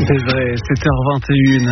C'est vrai, 7h21.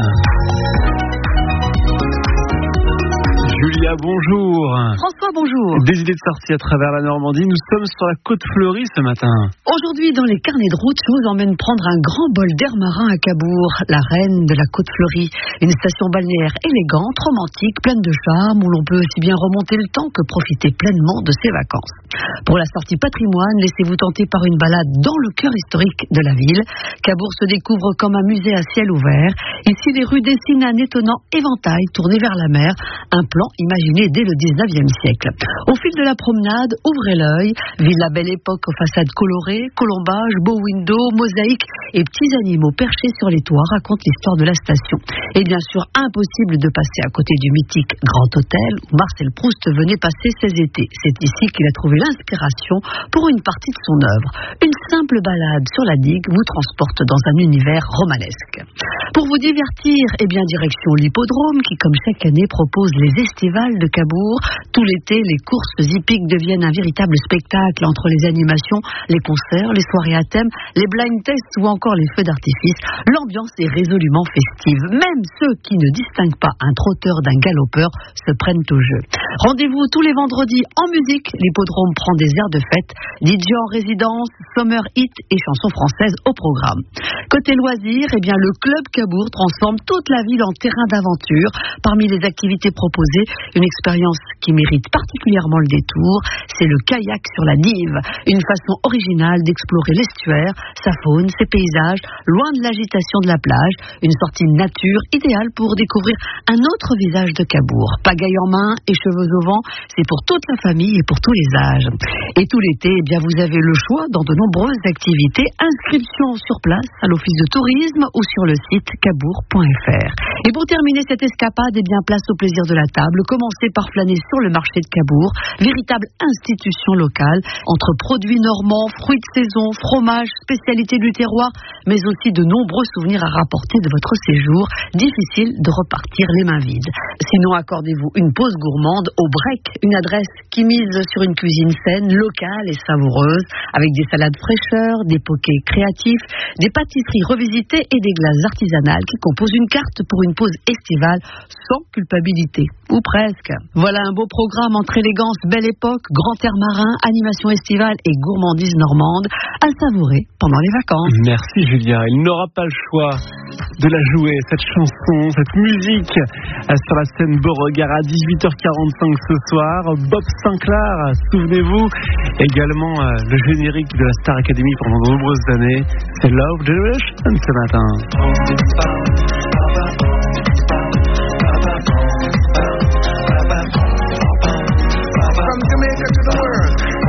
Julia, bonjour. François, bonjour. Des idées de sortie à travers la Normandie. Nous sommes sur la côte fleurie ce matin. Aujourd'hui, dans les carnets de route, je vous emmène prendre un grand bol d'air marin à Cabourg, la reine de la côte fleurie. Une station balnéaire élégante, romantique, pleine de charme, où l'on peut aussi bien remonter le temps que profiter pleinement de ses vacances. Pour la sortie patrimoine, laissez-vous tenter par une balade dans le cœur historique de la ville. Cabourg se découvre comme un musée à ciel ouvert. Ici, les rues dessinent un étonnant éventail tourné vers la mer, un plan imaginé dès le 19e siècle. Au fil de la promenade, ouvrez l'œil, villa Belle Époque aux façades colorées, colombages, beaux windows, mosaïques et petits animaux perchés sur les toits racontent l'histoire de la station. Et bien sûr, impossible de passer à côté du mythique Grand Hôtel où Marcel Proust venait passer ses étés. C'est ici qu'il a trouvé l'inspiration pour une partie de son œuvre. Une simple balade sur la digue vous transporte dans un univers romanesque. Pour vous divertir, direction l'hippodrome qui, comme chaque année, propose les estivales de Cabourg. Tout l'été, les courses hippiques deviennent un véritable spectacle entre les animations, les concerts, les soirées à thème, les blind tests ou encore les feux d'artifice. L'ambiance est résolument festive. Même ceux qui ne distinguent pas un trotteur d'un galopeur se prennent au jeu. Rendez-vous tous les vendredis en musique. L'hippodrome prend des airs de fête, DJ en résidence, summer hit et chansons françaises au programme. Côté loisirs, le club Cabourg transforme toute la ville en terrain d'aventure. Parmi les activités proposées, une expérience qui mérite particulièrement le détour, c'est le kayak sur la Dive. Une façon originale d'explorer l'estuaire, sa faune, ses paysages, loin de l'agitation de la plage. Une sortie nature idéale pour découvrir un autre visage de Cabourg. Pagaille en main et cheveux au vent, c'est pour toute la famille et pour tous les âges. Et tout l'été, vous avez le choix dans de nombreuses activités. Inscription sur place à l'office de tourisme ou sur le site cabourg.fr. Et pour terminer cette escapade, place au plaisir de la table. Commencez par flâner sur le marché de Cabourg, véritable institution locale, entre produits normands, fruits de saison, fromages, spécialités du terroir, mais aussi de nombreux souvenirs à rapporter de votre séjour. Difficile de repartir les mains vides. Sinon, accordez-vous une pause gourmande au Break, une adresse qui mise sur une cuisine saine, locale et savoureuse, avec des salades fraîcheurs, des pokés créatifs, des pâtisseries revisitées et des glaces artisanales qui composent une carte pour une pause estivale sans culpabilité, ou presque. Voilà un beau programme entre élégance, Belle Époque, grand air marin, animation estivale et gourmandise normande à savourer pendant les vacances. Merci Julia. Il n'aura pas le choix de la jouer, cette chanson, cette musique sur la scène Beauregard à 18h45 ce soir. Bob Sinclair, souvenez-vous, également le générique de la Star Academy pendant de nombreuses années. C'est Love Generation ce matin.